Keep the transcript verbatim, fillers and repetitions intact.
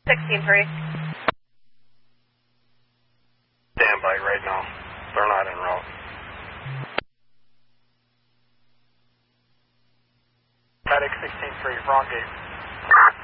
sixteen three. Stand by right now. They're not en route. Medic sixteen three, wrong gate.